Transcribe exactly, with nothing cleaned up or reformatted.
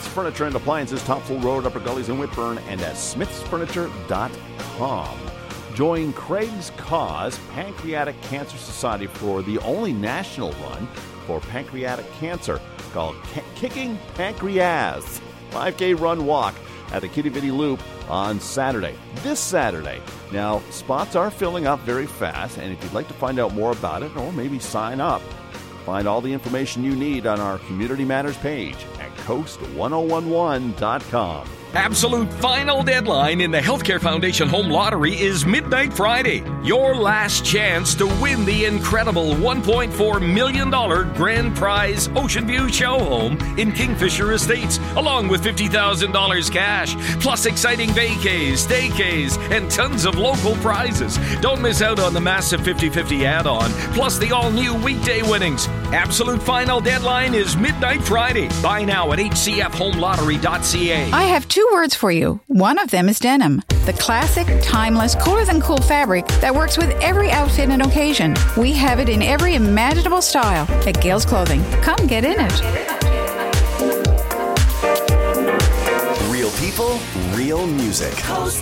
Smith's Furniture and Appliances, Topsail Road, Upper Gullies in Whitburn, and at smiths furniture dot com. Join Craig's Cause Pancreatic Cancer Society for the only national run for pancreatic cancer called K- Kicking Pancreas. five K run walk at the Kitty Vitty Loop on Saturday, this Saturday. Now, spots are filling up very fast, and if you'd like to find out more about it or maybe sign up, find all the information you need on our Community Matters page at coast ten eleven dot com. Absolute final deadline in the Healthcare Foundation Home Lottery is midnight Friday. Your last chance to win the incredible one point four million dollars grand prize Ocean View show home in Kingfisher Estates, along with fifty thousand dollars cash, plus exciting vacays, staycays, and tons of local prizes. Don't miss out on the massive fifty-fifty add-on, plus the all-new weekday winnings. Absolute final deadline is midnight Friday. Buy now at h c f home lottery dot c a. I have two words for you. One of them is denim, the classic, timeless, cooler than cool fabric that works with every outfit and occasion. We have it in every imaginable style at Gales Clothing. Come get in it. Real people, real music. Coast